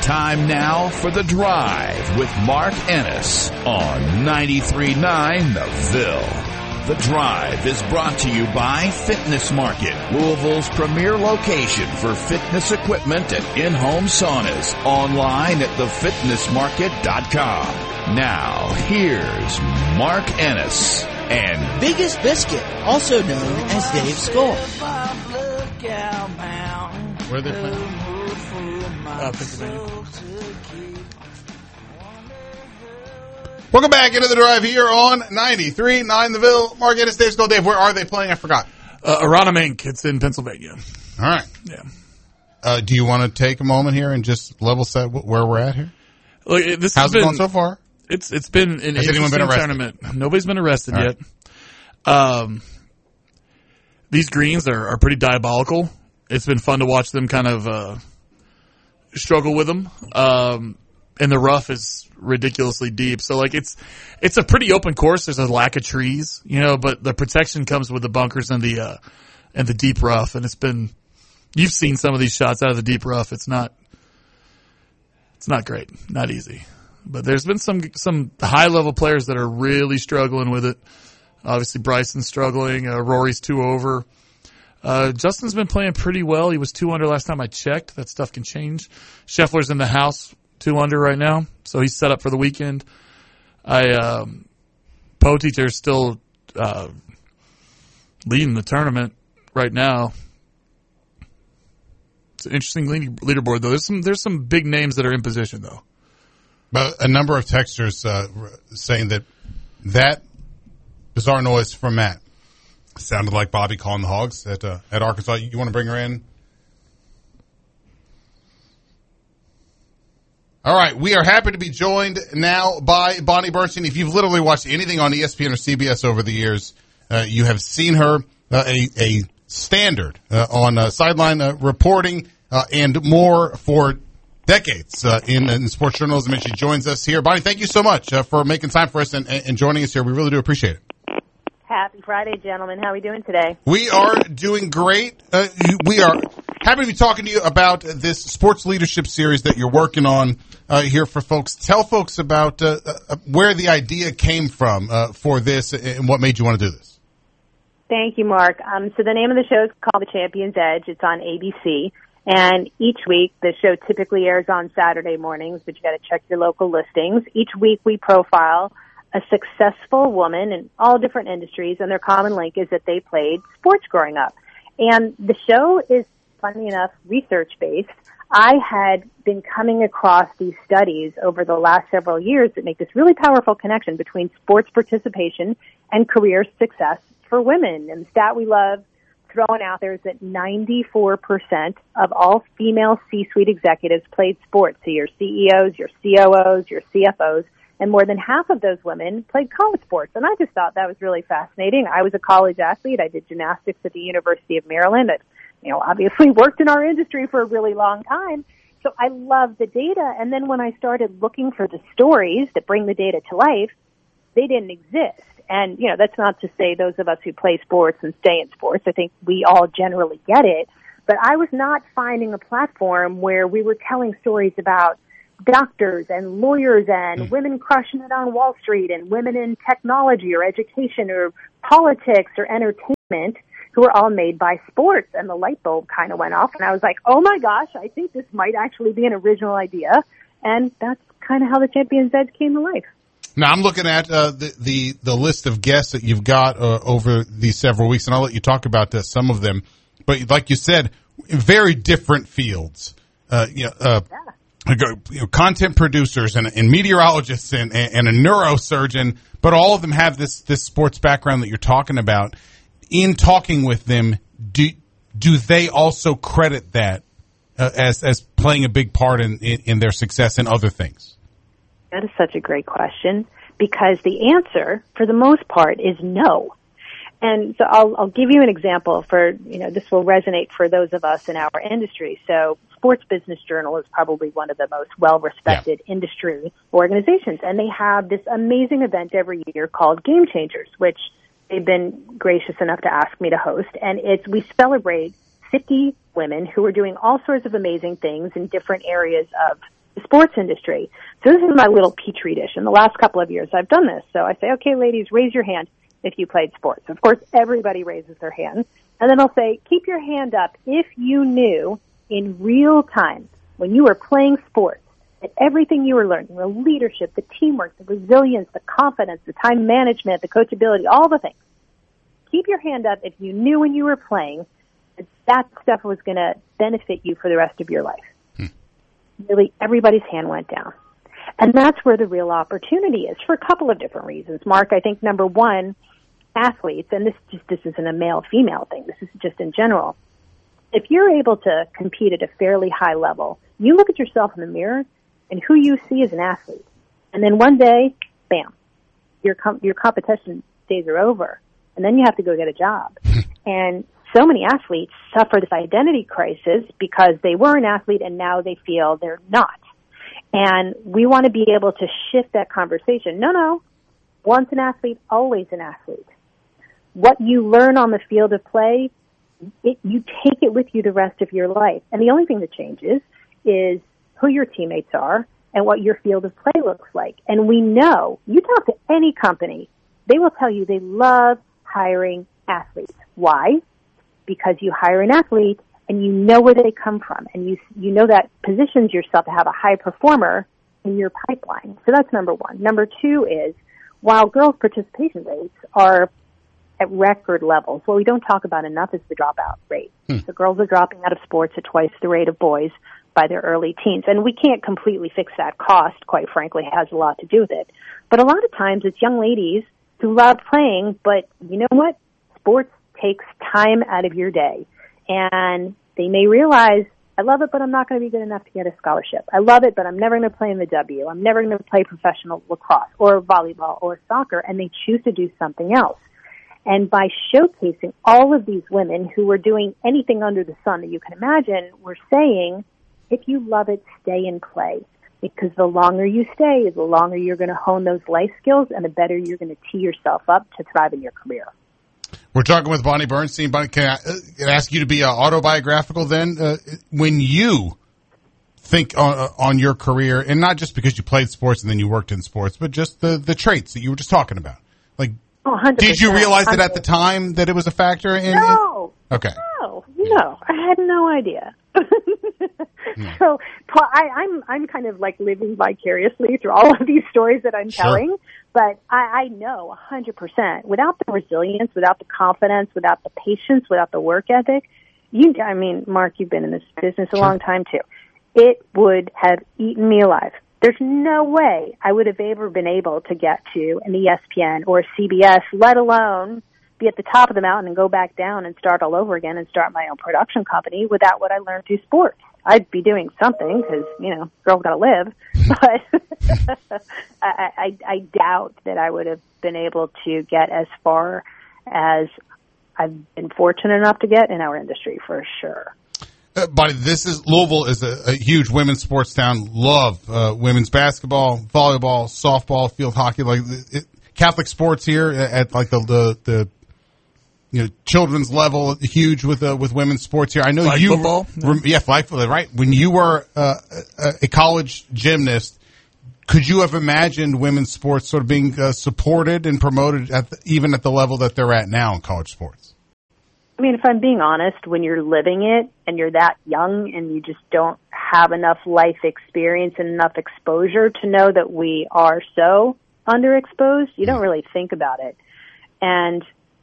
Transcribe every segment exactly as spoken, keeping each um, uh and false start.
Time now for The Drive with Mark Ennis on ninety-three point nine The Ville. The Drive is brought to you by Fitness Market, Louisville's premier location for fitness equipment and in-home saunas. Online at the fitness market dot com. Now, here's Mark Ennis and Biggest Biscuit, also known as Dave Skull. Where are they playing? Uh, Pennsylvania. Welcome back into The Drive here on ninety-three point nine The Ville. Mark Ennis, Dave Skull. Dave, where are they playing? I forgot. Uh, Aranum Incorporated. It's in Pennsylvania. All right. Yeah. Uh, do you want to take a moment here and just level set where we're at here? Look, this How's has it been, going so far? It's it's been an Has anyone been arrested? Tournament. Nobody's been arrested All yet. Right. Um, these greens are, are pretty diabolical. It's been fun to watch them kind of uh, struggle with them. Um, and the rough is ridiculously deep. So, like, it's it's a pretty open course. There's a lack of trees, you know, but the protection comes with the bunkers and the uh, and the deep rough. And it's been – you've seen some of these shots out of the deep rough. It's not it's not great, not easy. But there's been some some high-level players that are really struggling with it. Obviously, Bryson's struggling. Uh, Rory's two over. Uh, Justin's been playing pretty well. He was two under last time I checked. That stuff can change. Scheffler's in the house, two under right now, so he's set up for the weekend. I um, Poe Teacher's still uh, leading the tournament right now. It's an interesting lead- leaderboard, though. There's some there's some big names that are in position, though. But a number of texters uh, saying that that bizarre noise from Matt sounded like Bobby calling the Hogs at uh, at Arkansas. You, you want to bring her in? All right, we are happy to be joined now by Bonnie Bernstein. If you've literally watched anything on E S P N or C B S over the years, uh, you have seen her uh, a, a standard uh, on uh, sideline uh, reporting uh, and more for decades uh, in, in sports journalism, and she joins us here. Bonnie, thank you so much uh, for making time for us and, and joining us here. We really do appreciate it. Happy Friday, gentlemen. How are we doing today? We are doing great. Uh, we are happy to be talking to you about this sports leadership series that you're working on uh, here for folks. Tell folks about uh, uh, where the idea came from uh, for this and what made you want to do this. Thank you, Mark. Um, so the name of the show is called The Champion's Edge. It's on A B C. And each week, the show typically airs on Saturday mornings, but you got to check your local listings. Each week, we profile a successful woman in all different industries, and their common link is that they played sports growing up. And the show is, funny enough, research-based. I had been coming across these studies over the last several years that make this really powerful connection between sports participation and career success for women. And the stat we love throwing out there is that ninety-four percent of all female C-suite executives played sports. So your C E Os, your C O Os, your C F Os, and more than half of those women played college sports. And I just thought that was really fascinating. I was a college athlete. I did gymnastics at the University of Maryland. I, you know, obviously worked in our industry for a really long time. So I love the data. And then when I started looking for the stories that bring the data to life, they didn't exist. And, you know, that's not to say those of us who play sports and stay in sports. I think we all generally get it. But I was not finding a platform where we were telling stories about doctors and lawyers and mm. women crushing it on Wall Street and women in technology or education or politics or entertainment who were all made by sports. And the light bulb kind of went off. And I was like, oh, my gosh, I think this might actually be an original idea. And that's kind of how the Champion's Edge came to life. Now, I'm looking at uh, the, the the list of guests that you've got uh, over these several weeks, and I'll let you talk about uh, some of them. But like you said, very different fields. Uh, you know, uh, yeah. you know, content producers and, and meteorologists and, and a neurosurgeon, but all of them have this, this sports background that you're talking about. In talking with them, do do they also credit that uh, as as playing a big part in, in, in their success and other things? That is such a great question, because the answer, for the most part, is no. And so I'll, I'll give you an example for, you know, this will resonate for those of us in our industry. So Sports Business Journal is probably one of the most well-respected yeah. industry organizations, and they have this amazing event every year called Game Changers, which they've been gracious enough to ask me to host. And it's, we celebrate fifty women who are doing all sorts of amazing things in different areas of the sports industry. So this is my little petri dish. In the last couple of years, I've done this. So I say, okay, ladies, raise your hand if you played sports. Of course, everybody raises their hand. And then I'll say, keep your hand up if you knew in real time when you were playing sports that everything you were learning, the leadership, the teamwork, the resilience, the confidence, the time management, the coachability, all the things. Keep your hand up if you knew when you were playing that that stuff was going to benefit you for the rest of your life. Hmm. Really, everybody's hand went down. And that's where the real opportunity is for a couple of different reasons. Mark, I think number one, athletes, and this just this isn't a male-female thing, this is just in general. If you're able to compete at a fairly high level, you look at yourself in the mirror and who you see as an athlete. And then one day, bam, your com- your competition days are over. And then you have to go get a job. And so many athletes suffer this identity crisis because they were an athlete and now they feel they're not. And we want to be able to shift that conversation. No, no. Once an athlete, always an athlete. What you learn on the field of play, it, you take it with you the rest of your life. And the only thing that changes is who your teammates are and what your field of play looks like. And we know, you talk to any company, they will tell you they love hiring athletes. Why? Because you hire an athlete and you know where they come from, and you you know that positions yourself to have a high performer in your pipeline. So that's number one. Number two is, while girls' participation rates are at record levels, what we don't talk about enough is the dropout rate. Hmm. So girls are dropping out of sports at twice the rate of boys by their early teens. And we can't completely fix that. Cost, quite frankly, has a lot to do with it. But a lot of times it's young ladies who love playing, but you know what? Sports takes time out of your day. And they may realize, I love it, but I'm not going to be good enough to get a scholarship. I love it, but I'm never going to play in the W. I'm never going to play professional lacrosse or volleyball or soccer, and they choose to do something else. And by showcasing all of these women who were doing anything under the sun that you can imagine, we're saying, if you love it, stay and play. Because the longer you stay, the longer you're going to hone those life skills, and the better you're going to tee yourself up to thrive in your career. We're talking with Bonnie Bernstein. Bonnie, can I, uh, can I ask you to be uh, autobiographical then? Uh, when you think on, uh, on your career, and not just because you played sports and then you worked in sports, but just the, the traits that you were just talking about. Like, oh, one hundred percent. Did you realize that at the time that it was a factor? In, no. In, okay. No, no. I had no idea. Hmm. So I, I'm I'm kind of like living vicariously through all of these stories that I'm sure. telling, but I, I know one hundred percent. Without the resilience, without the confidence, without the patience, without the work ethic, you, I mean, Mark, you've been in this business a sure. long time too. It would have eaten me alive. There's no way I would have ever been able to get to an E S P N or C B S, let alone be at the top of the mountain and go back down and start all over again and start my own production company without what I learned through sports. I'd be doing something because, you know, girls got to live, but I, I, I doubt that I would have been able to get as far as I've been fortunate enough to get in our industry for sure. Uh, Bonnie, this is Louisville is a, a huge women's sports town. Love uh, women's basketball, volleyball, softball, field hockey, like it, Catholic sports here at like the the, the you know, children's level, huge with uh, with women's sports here. I know flag you, football, rem, yeah, flag football, right? When you were uh, a, a college gymnast, could you have imagined women's sports sort of being uh, supported and promoted at the, even at the level that they're at now in college sports? I mean, if I'm being honest, when you're living it and you're that young and you just don't have enough life experience and enough exposure to know that we are so underexposed, you don't really think about it. And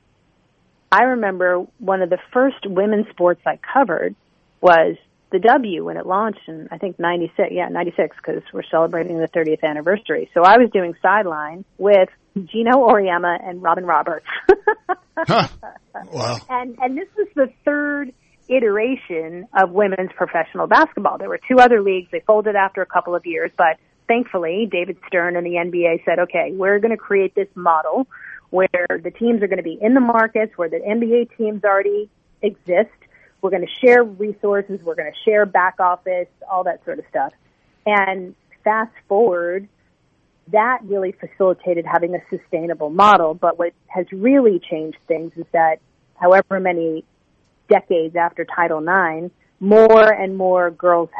I remember one of the first women's sports I covered was the W when it launched in, I think, ninety-six. Yeah, ninety-six, because we're celebrating the thirtieth anniversary. So I was doing sideline with Gino Auriemma and Robin Roberts. Huh. Wow. And, and this was the third iteration of women's professional basketball. There were two other leagues. They folded after a couple of years, but thankfully, David Stern and the N B A said, okay, we're going to create this model where the teams are going to be in the markets, where the N B A teams already exist. We're going to share resources. We're going to share back office, all that sort of stuff. And fast forward, that really facilitated having a sustainable model. But what has really changed things is that however many decades after Title nine, more and more girls have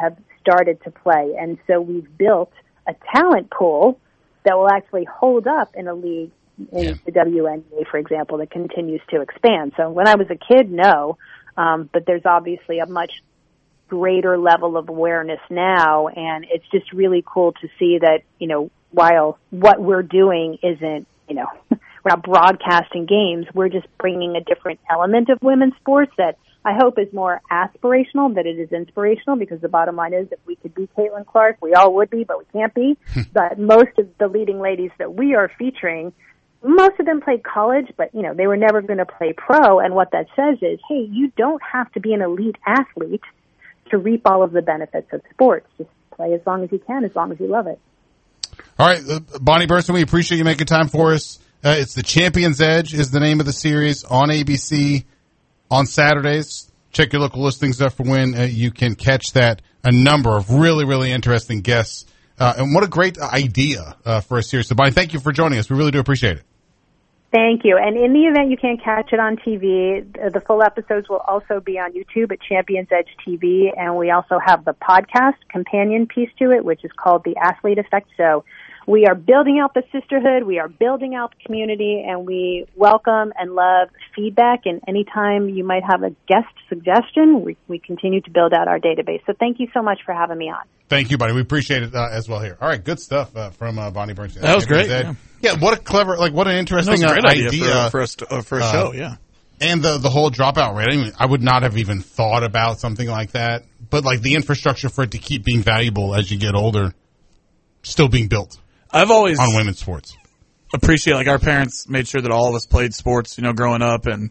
started to play. And so we've built a talent pool that will actually hold up in a league in yeah. the W N B A, for example, that continues to expand. So when I was a kid, no, um, but there's obviously a much greater level of awareness now, and it's just really cool to see that, you know, while what we're doing isn't, you know, we're not broadcasting games, we're just bringing a different element of women's sports that I hope is more aspirational than it is inspirational, because the bottom line is if we could be Caitlin Clark, we all would be, but we can't be. But most of the leading ladies that we are featuring, most of them played college, but, you know, they were never going to play pro. And what that says is, hey, you don't have to be an elite athlete to reap all of the benefits of sports. Just play as long as you can, as long as you love it. All right, uh, Bonnie Burson, we appreciate you making time for us. Uh, it's the Champion's Edge is the name of the series on A B C on Saturdays. Check your local listings up for when uh, you can catch that. A number of really, really interesting guests. Uh, and what a great idea uh, for a series. So, Bonnie, thank you for joining us. We really do appreciate it. Thank you. And in the event you can't catch it on T V, the full episodes will also be on YouTube at Champions Edge T V. And we also have the podcast companion piece to it, which is called The Athlete Effect. So we are building out the sisterhood. We are building out the community, and we welcome and love feedback. And anytime you might have a guest suggestion, we, we continue to build out our database. So thank you so much for having me on. Thank you, buddy. We appreciate it uh, as well here. All right, good stuff uh, from uh, Bonnie Bernstein. That was great. Yeah. yeah, what a clever, like, what an interesting that was a great uh, idea, idea for, for, a, uh, for a show. Yeah, and the the whole dropout rate. I mean, I would not have even thought about something like that. But like the infrastructure for it to keep being valuable as you get older, still being built. I've always on women's sports. Appreciate, like, our parents made sure that all of us played sports, you know, growing up, and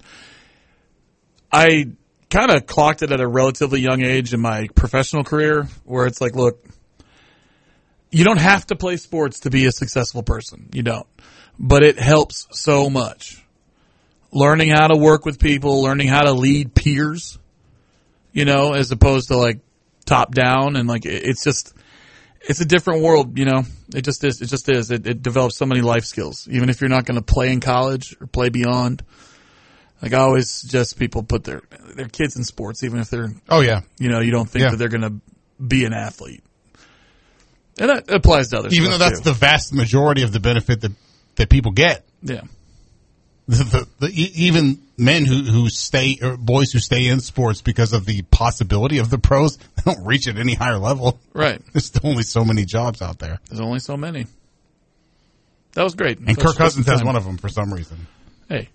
I kind of clocked it at a relatively young age in my professional career, where it's like, look, you don't have to play sports to be a successful person. You don't. But it helps so much. Learning how to work with people, learning how to lead peers, you know, as opposed to, like, top down, and, like, it's just, it's a different world, you know. It just is. It just is. It, it develops so many life skills, even if you're not going to play in college or play beyond. Like, I always suggest people put their their kids in sports, even if they're, oh yeah, you know, you don't think yeah. that they're going to be an athlete. And that applies to others. Even though that's too. the vast majority of the benefit that, that people get. Yeah. The, the, the, even men who, who stay, or boys who stay in sports because of the possibility of the pros, they don't reach at any higher level. Right. There's only so many jobs out there. There's only so many. That was great. And Kirk Cousins has one of them for some reason. Hey.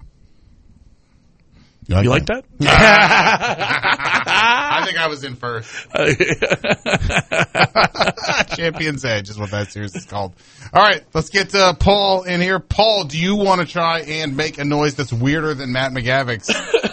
You like, you that? like that? I think I was in first. Champion's Edge is what that series is called. All right, let's get uh, Paul in here. Paul, do you want to try and make a noise that's weirder than Matt McGavick's?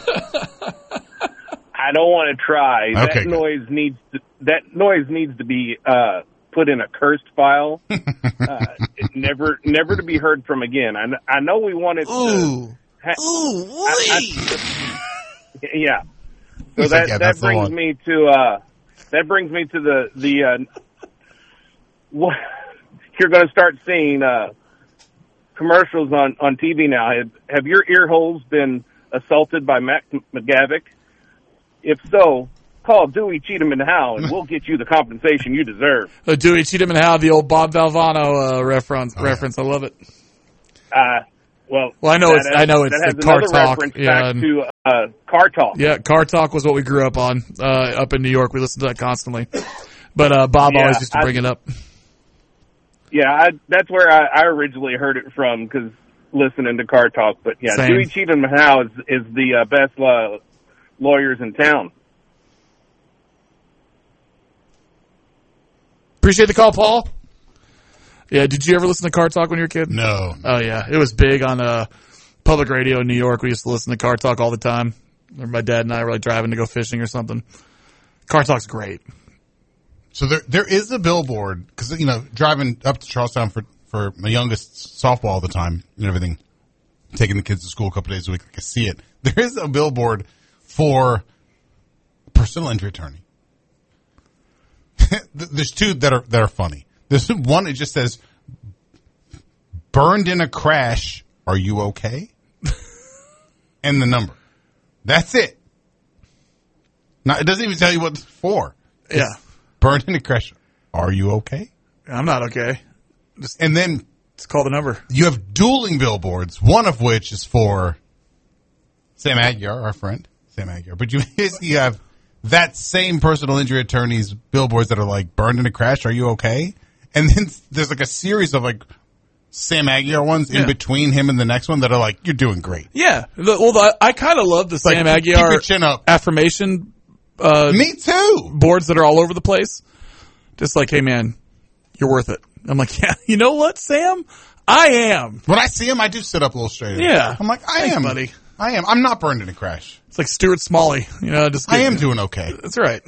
I don't want to try. Okay, that good. noise needs to, that noise needs to be uh, put in a cursed file, uh, never never to be heard from again. I, I know we wanted Ooh. to. Ha- Ooh, I, I, yeah. So He's that like, yeah, that that's the brings one. me to uh, that brings me to the the uh, what you're going to start seeing uh, commercials on, on T V now. Have, have your ear holes been assaulted by Matt McGavick? If so, call Dewey, Cheatham, and Howe, and we'll get you the compensation you deserve. Uh, Dewey, Cheatham, and Howe, the old Bob Valvano uh, reference. Oh, reference. yeah. I love it. Uh, well, Well, I know that it's- has- I know it's that has the Car another Talk, reference yeah, back and- to uh, Car Talk. Yeah, Car Talk was what we grew up on uh, up in New York. We listened to that constantly. But uh, Bob Yeah, always used to I- bring it up. Yeah, I, that's where I, I originally heard it from, because listening to Car Talk. But yeah, Same. Dewey, Cheatham, and Howe is, is the uh, best uh, lawyers in town. Appreciate the call, Paul. Yeah, did you ever listen to Car Talk when you were a kid? No. Oh, yeah. It was big on uh, public radio in New York. We used to listen to Car Talk all the time. Or my dad and I were like driving to go fishing or something. Car Talk's great. So there, there is a billboard, because, you know, driving up to Charlestown for, for my youngest softball all the time and everything, taking the kids to school a couple days a week, I can see it. There is a billboard for a personal injury attorney. There's two that are, that are funny. There's one that just says, burned in a crash, are you okay? And the number. That's it. Now, it doesn't even tell you what it's for. It's Yeah. burned in a crash. Are you okay? I'm not okay. Just And then just call the number. you have dueling billboards, one of which is for Sam Aguiar, our friend, Sam Aguiar. But you basically have that same personal injury attorney's billboards that are like, burned in a crash, are you okay? And then there's like a series of like Sam Aguiar ones Yeah. in between him and the next one that are like, you're doing great. Yeah. The, well, the, I kind of love the Like, Sam keep your Aguiar chin up. affirmation uh, Me too. boards that are all over the place. Just like, hey, man, you're worth it. I'm like, yeah, you know what, Sam? I am. When I see him, I do sit up a little straighter. Yeah. I'm like, I Thanks, am. buddy. I am. I'm not burned in a crash. It's like Stuart Smalley. You know, just I am doing okay. That's right.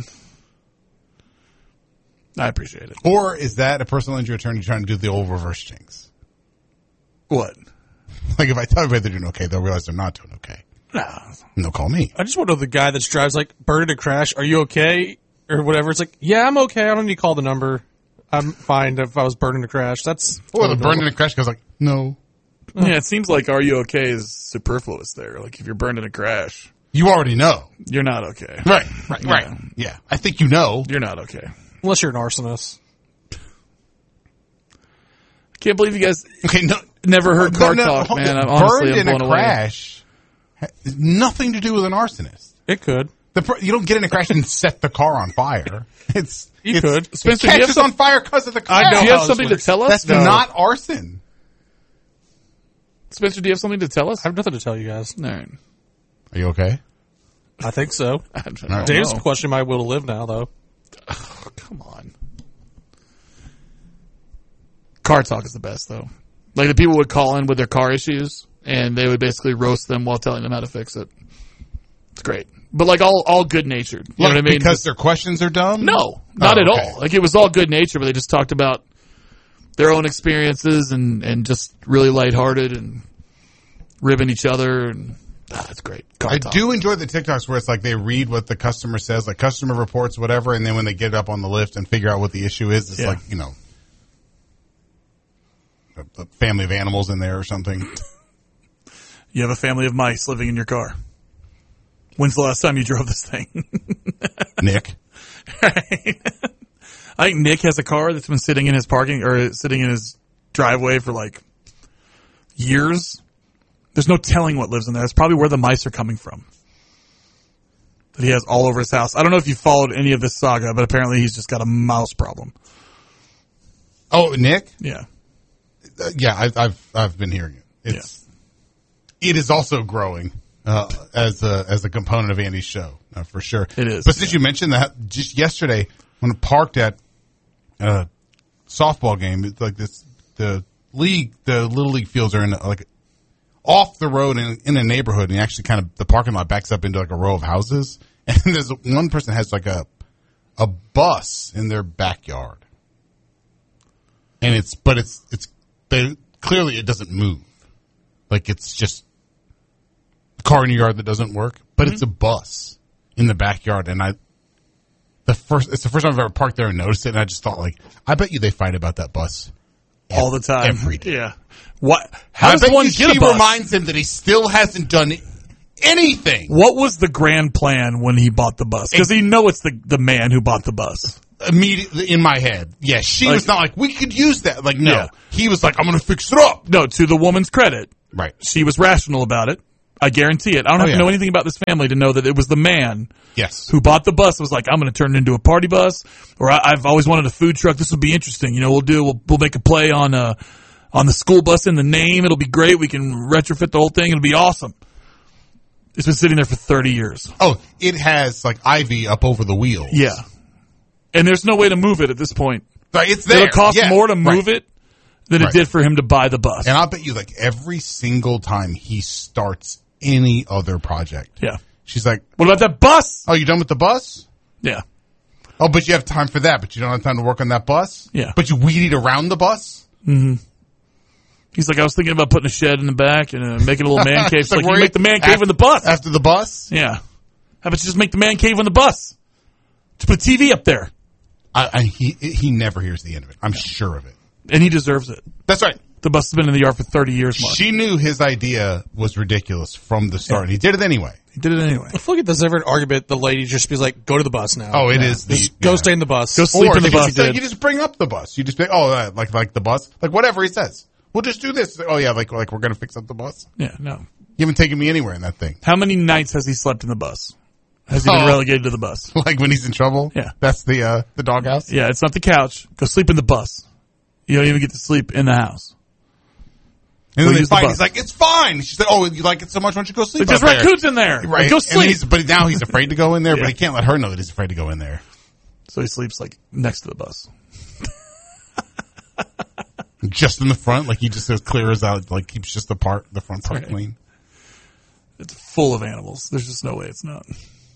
I appreciate it. Or is that a personal injury attorney trying to do the old reverse jinx? What? Like, if I tell everybody they're doing okay, they'll realize they're not doing okay. Nah. And they'll call me. I just want to know the guy that drives like burned in a crash. Are you okay? Or whatever. It's like, yeah, I'm okay. I don't need to call the number. I'm fine if I was burned in a crash. That's Or the burned in a crash goes like, no. Yeah, it seems like "Are you okay?" is superfluous there. Like if you're burned in a crash, You already know. you're not okay. Right, right, Yeah. right. Yeah. I think you know. You're not okay. unless you're an arsonist. Can't believe you guys Okay, no. never heard car no, no, talk, hold man. on. I'm honestly Burned I'm in a blown away. crash has nothing to do with an arsonist. It could. The per- you don't get in a crash and set the car on fire. It's You it's, could. It Spencer, do you have catches some- on fire because of the car. I know Do you how have this something to works. tell us? That's No. not arson. Spencer, do you have something to tell us? I have nothing to tell you guys. All right. Are you okay? I think so. I don't All right. Dave's know. questioning my will to live now, though. Oh, come on. Car talk is the best, though. Like the people would call in with their car issues, and they would basically roast them while telling them how to fix it. It's great, but like all all good natured. You know Like, what I mean? because their questions are dumb? No, not Oh, at okay. all. Like it was all good natured, but they just talked about their own experiences and, and just really lighthearted and ribbing each other. And ah, that's great. Car I talk. do enjoy the TikToks where it's like they read what the customer says, like customer reports, whatever, and then when they get up on the lift and figure out what the issue is, it's Yeah. like, you know, a, a family of animals in there or something. You have a family of mice living in your car. When's the last time you drove this thing? Nick. I think Nick has a car that's been sitting in his parking or sitting in his driveway for like years. There's no telling what lives in there. It's probably where the mice are coming from. That he has all over his house. I don't know if you followed any of this saga, but apparently he's just got a mouse problem. Oh, Nick? Yeah. Uh, yeah, I, I've I've been hearing it. It's it is also growing uh, as a as a component of Andy's show uh, for sure. It is, But since you mentioned that, just yesterday when I parked at a softball game, it's like this the league the little league fields are in like off the road in, in a neighborhood, and actually kind of the parking lot backs up into like a row of houses, and there's one person has like a a bus in their backyard, and it's but it's it's they clearly it doesn't move, like it's just a car in your yard that doesn't work, but Mm-hmm. it's a bus in the backyard, and I the first it's the first time I've ever parked there and noticed it, and I just thought like I bet you they fight about that bus All the time. every day. Yeah. What? How I does bet one you get she a bus? reminds him that he still hasn't done anything. What was the grand plan when he bought the bus? Because you know it's the, the man who bought the bus. Immediately in my head. Yeah, she Like- was not like, we could use that. Like, no. Yeah. He was like, I'm going to fix it up. No, to the woman's credit, Right. she was rational about it. I guarantee it. I don't Oh, have yeah. to know anything about this family to know that it was the man Yes. who bought the bus was like, I'm going to turn it into a party bus, or I, I've always wanted a food truck. This will be interesting. You know, we'll do, we'll, we'll make a play on, uh, on the school bus in the name. It'll be great. We can retrofit the whole thing. It'll be awesome. It's been sitting there for thirty years. Oh, it has like ivy up over the wheels. Yeah. And there's no way to move it at this point. Like, it's there. It'll cost Yeah. more to move Right. it than Right. it did for him to buy the bus. And I'll bet you like every single time he starts any other project. Yeah. She's like, What about that bus? oh, you done with the bus? Yeah. Oh, but you have time for that, but you don't have time to work on that bus? Yeah. But you weed around the bus? He's like, I was thinking about putting a shed in the back and uh, making a little man cave. She's like, where you make the man cave after- in the bus. After the bus? Yeah. How about you just make the man cave on the bus? Just put a T V up there. I, I, he he never hears the end of it. I'm sure of it. And he deserves it. That's right. The bus has been in the yard for thirty years, Mark. She knew his idea was ridiculous from the start. Yeah. He did it anyway. He did it anyway. I feel like if there's ever an argument, the lady just be like, go to the bus now. Oh, it yeah. is. The, just go yeah. stay in the bus. Go sleep or in the bus. Like, you just bring up the bus. You just be, oh, uh, like like the bus. Like whatever he says. We'll just do this. Oh, yeah, like like we're going to fix up the bus. Yeah, no. You haven't taken me anywhere in that thing. How many nights has he slept in the bus? Has he oh. been relegated to the bus? Like when he's in trouble? Yeah. That's the uh, the doghouse? Yeah, it's not the couch. Go sleep in the bus. You don't even get to sleep in the house. And then they fight. The he's like, it's fine. She said, oh, you like it so much, why don't you go sleep There's out there? raccoons in there. Right. Like, go sleep. And he's, but now he's afraid to go in there, yeah. but he can't let her know that he's afraid to go in there. So he sleeps like next to the bus. Just in the front, like he just as clear as out, like keeps just the part, the front part right. clean. It's full of animals. There's just no way it's not.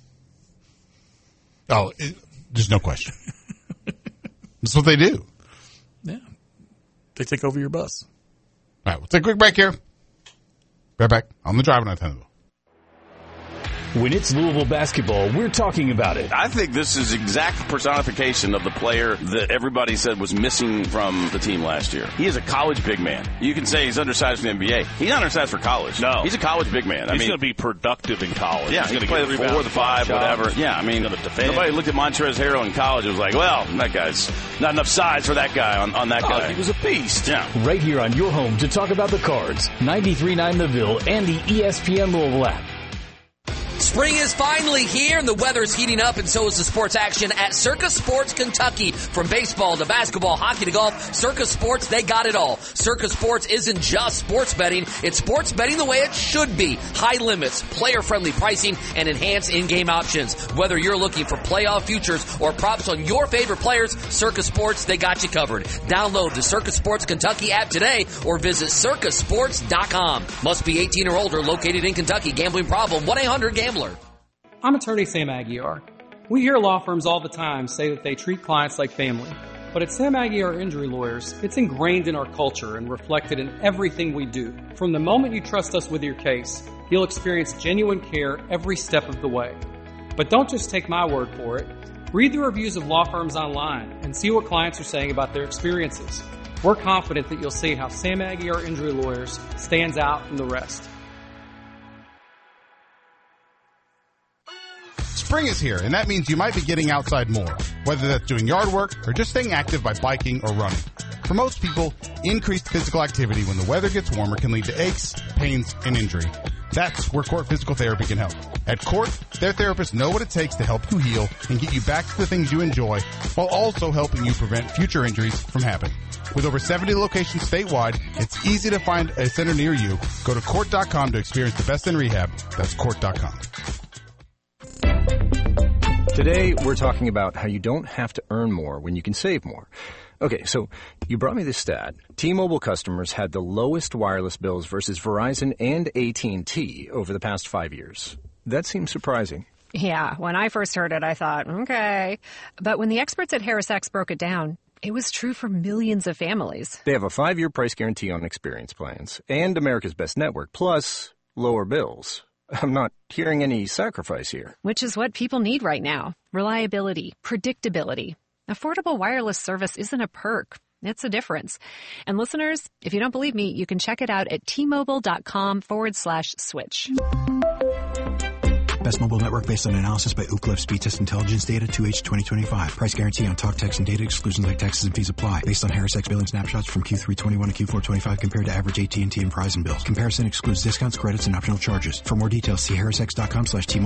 Oh, it, there's no question. That's what they do. Yeah. They take over your bus. All right, we'll take a quick break here. Right back on the Drive on Nintendo. When it's Louisville basketball, we're talking about it. I think this is exact personification of the player that everybody said was missing from the team last year. He is a college big man. You can say he's undersized for the N B A. He's not undersized for college. No. He's a college big man. I he's mean, going to be productive in college. Yeah, he's he going to play the four, the five, whatever. Yeah, I mean, nobody looked at Montrezl Harrell in college and was like, well, that guy's not enough size for that guy on, on that oh, guy. He was a beast. Yeah. Right here on your home to talk about the Cards, ninety-three point nine The Ville and the E S P N Louisville app. Spring is finally here, and the weather is heating up, and so is the sports action at Circa Sports Kentucky. From baseball to basketball, hockey to golf, Circa Sports, they got it all. Circa Sports isn't just sports betting, it's sports betting the way it should be. High limits, player-friendly pricing, and enhanced in-game options. Whether you're looking for playoff futures or props on your favorite players, Circa Sports, they got you covered. Download the Circa Sports Kentucky app today or visit circa sports dot com. Must be eighteen or older, located in Kentucky. Gambling problem, one eight hundred gambler. I'm attorney Sam Aguiar. We hear law firms all the time say that they treat clients like family. But at Sam Aguiar Injury Lawyers, it's ingrained in our culture and reflected in everything we do. From the moment you trust us with your case, you'll experience genuine care every step of the way. But don't just take my word for it. Read the reviews of law firms online and see what clients are saying about their experiences. We're confident that you'll see how Sam Aguiar Injury Lawyers stands out from the rest. Spring is here, and that means you might be getting outside more, whether that's doing yard work or just staying active by biking or running. For most people, increased physical activity when the weather gets warmer can lead to aches, pains, and injury. That's where Court Physical Therapy can help. At Court, their therapists know what it takes to help you heal and get you back to the things you enjoy, while also helping you prevent future injuries from happening. With over seventy locations statewide, it's easy to find a center near you. Go to court dot com to experience the best in rehab. That's court dot com. Today, we're talking about how you don't have to earn more when you can save more. Okay, so you brought me this stat. T-Mobile customers had the lowest wireless bills versus Verizon and A T and T over the past five years. That seems surprising. Yeah, when I first heard it, I thought, okay. But when the experts at HarrisX broke it down, it was true for millions of families. They have a five-year price guarantee on experience plans and America's Best Network, plus lower bills. I'm not hearing any sacrifice here. Which is what people need right now. Reliability, predictability. Affordable wireless service isn't a perk. It's a difference. And listeners, if you don't believe me, you can check it out at T-Mobile.com forward slash switch. Best mobile network based on analysis by Ookla Speed Test Intelligence Data two H twenty twenty-five. Price guarantee on talk, text, and data. Exclusions like taxes and fees apply. Based on HarrisX billing snapshots from Q three twenty-one to Q four twenty-five compared to average A T and T and Verizon bills. Comparison excludes discounts, credits, and optional charges. For more details, see harrisx.com slash T-Mobile.